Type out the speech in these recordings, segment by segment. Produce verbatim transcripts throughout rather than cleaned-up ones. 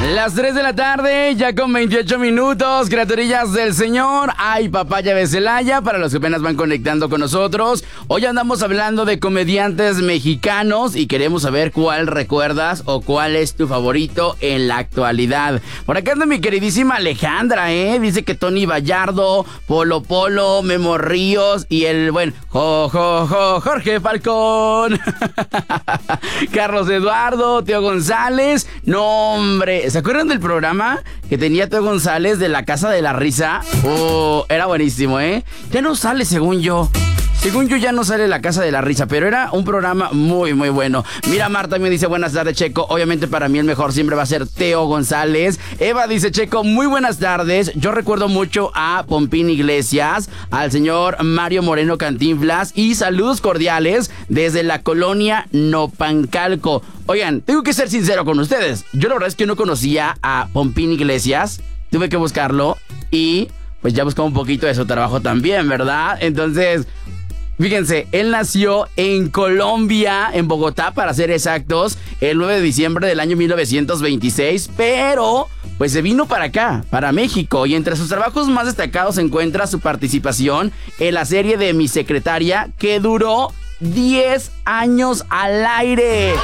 Las tres de la tarde, ya con veintiocho minutos, criaturillas del Señor. Ay, papaya de Celaya, para los que apenas van conectando con nosotros. Hoy andamos hablando de comediantes mexicanos y queremos saber cuál recuerdas o cuál es tu favorito en la actualidad. Por acá anda mi queridísima Alejandra, ¿eh? Dice que Tony Vallardo, Polo Polo, Memo Ríos y el buen jo, jo, jo, Jorge Falcón. Carlos Eduardo, Teo González. No, hombre, ¿se acuerdan del programa que tenía Teo González de La Casa de la Risa? Oh, era buenísimo, ¿eh? Ya no sale, según yo. Según yo ya no sale La Casa de la Risa, pero era un programa muy, muy bueno. Mira, Marta me dice, buenas tardes, Checo. Obviamente para mí el mejor siempre va a ser Teo González. Eva dice, Checo, muy buenas tardes. Yo recuerdo mucho a Pompín Iglesias, al señor Mario Moreno Cantinflas y saludos cordiales desde la colonia Nopancalco. Oigan, tengo que ser sincero con ustedes. Yo la verdad es que no conocía a Pompín Iglesias. Tuve que buscarlo y pues ya buscé un poquito de su trabajo también, ¿verdad? Entonces, fíjense, él nació en Colombia, en Bogotá, para ser exactos, el nueve de diciembre del año mil novecientos veintiséis, pero pues se vino para acá, para México, y entre sus trabajos más destacados se encuentra su participación en la serie de Mi Secretaria, que duró diez años al aire.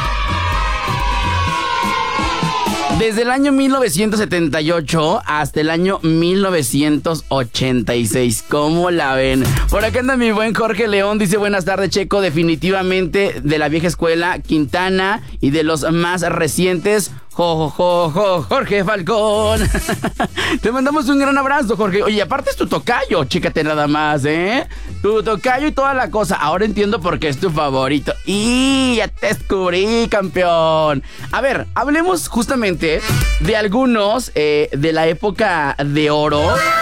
Desde el año mil novecientos setenta y ocho hasta el año mil novecientos ochenta y seis. ¿Cómo la ven? Por acá anda mi buen Jorge León. Dice, buenas tardes, Checo. Definitivamente de la vieja escuela, Quintana, y de los más recientes, Jo, jo, jo, Jorge Falcón. Te mandamos un gran abrazo, Jorge. Oye, aparte es tu tocayo, chécate nada más, ¿eh? Tu tocayo y toda la cosa. Ahora entiendo por qué es tu favorito. Y ya te descubrí, campeón. A ver, hablemos justamente de algunos eh, de la época de oro,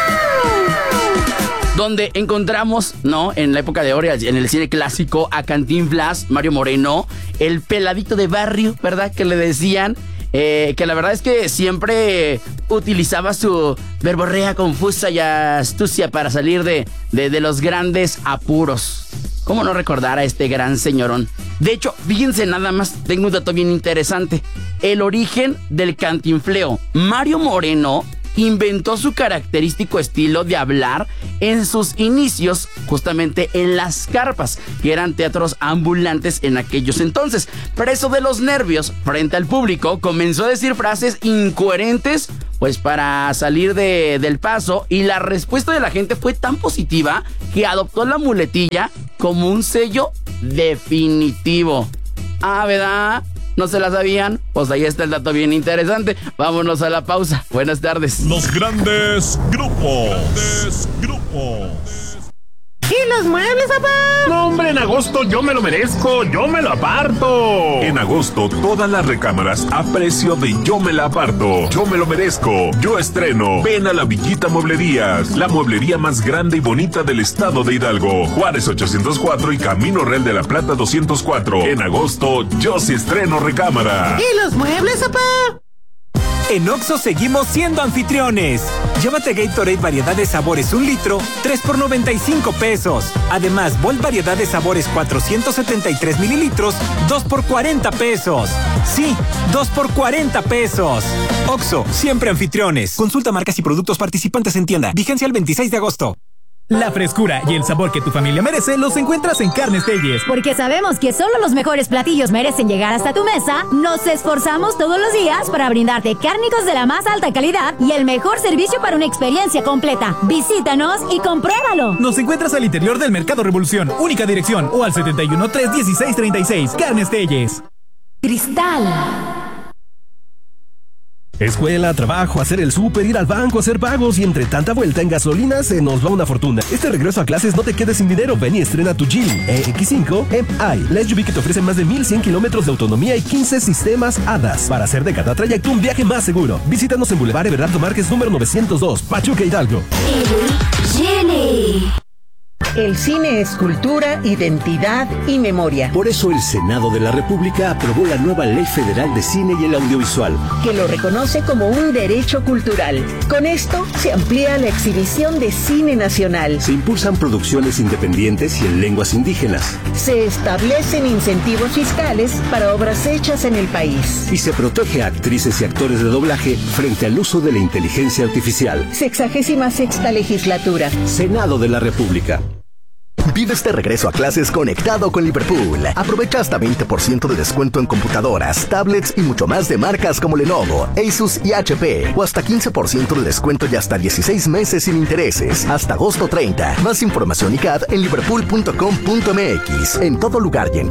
donde encontramos, ¿no? En la época de oro, en el cine clásico, a Cantinflas, Mario Moreno, el peladito de barrio, ¿verdad? Que le decían... Eh, que la verdad es que siempre utilizaba su verborrea confusa y astucia para salir de, de, de los grandes apuros. ¿Cómo no recordar a este gran señorón? De hecho, fíjense nada más, tengo un dato bien interesante. El origen del cantinfleo. Mario Moreno inventó su característico estilo de hablar en sus inicios justamente en las carpas, que eran teatros ambulantes en aquellos entonces. Preso de los nervios frente al público, comenzó a decir frases incoherentes pues para salir de, del paso, y la respuesta de la gente fue tan positiva que adoptó la muletilla como un sello definitivo. Ah, ¿verdad? ¿No se la sabían? Pues ahí está el dato bien interesante. Vámonos a la pausa. Buenas tardes. Los grandes grupos. Grandes grupos. ¿Y los muebles, papá? No, hombre, en agosto yo me lo merezco, yo me lo aparto. En agosto, todas las recámaras a precio de Yo me la aparto. Yo me lo merezco, yo estreno. Ven a la Villita Mueblerías, la mueblería más grande y bonita del estado de Hidalgo. Juárez ochocientos cuatro y Camino Real de la Plata doscientos cuatro. En agosto, yo sí estreno recámara. ¿Y los muebles, papá? En Oxxo seguimos siendo anfitriones. Llévate Gatorade variedad de sabores un litro, tres por noventa y cinco pesos. Además, Volt variedad de sabores cuatrocientos setenta y tres mililitros, dos por cuarenta pesos. Sí, dos por cuarenta pesos. Oxxo, siempre anfitriones. Consulta marcas y productos participantes en tienda. Vigencia el veintiséis de agosto. La frescura y el sabor que tu familia merece los encuentras en Carnes Telles. Porque sabemos que solo los mejores platillos merecen llegar hasta tu mesa, nos esforzamos todos los días para brindarte cárnicos de la más alta calidad y el mejor servicio para una experiencia completa. Visítanos y compruébalo. Nos encuentras al interior del Mercado Revolución, única dirección, o al setenta y uno, tres dieciséis, treinta y seis. Carnes Telles. Cristal. Escuela, trabajo, hacer el súper, ir al banco, hacer pagos, y entre tanta vuelta en gasolina se nos va una fortuna. Este regreso a clases no te quedes sin dinero. Ven y estrena tu Geely E X cinco M I. La S U V que te ofrece más de mil cien kilómetros de autonomía y quince sistemas A D A S para hacer de cada trayecto un viaje más seguro. Visítanos en Boulevard Everardo Márquez número novecientos dos, Pachuca, Hidalgo. Geely. El cine es cultura, identidad y memoria. Por eso el Senado de la República aprobó la nueva Ley Federal de Cine y el Audiovisual, que lo reconoce como un derecho cultural. Con esto se amplía la exhibición de cine nacional. Se impulsan producciones independientes y en lenguas indígenas. Se establecen incentivos fiscales para obras hechas en el país. Y se protege a actrices y actores de doblaje frente al uso de la inteligencia artificial. Sexagésima sexta legislatura. Senado de la República. Vive este regreso a clases conectado con Liverpool. Aprovecha hasta veinte por ciento de descuento en computadoras, tablets y mucho más de marcas como Lenovo, Asus y H P. O hasta quince por ciento de descuento y hasta dieciséis meses sin intereses. Hasta agosto treinta. Más información y C A D en liverpool punto com punto m x. En todo lugar y en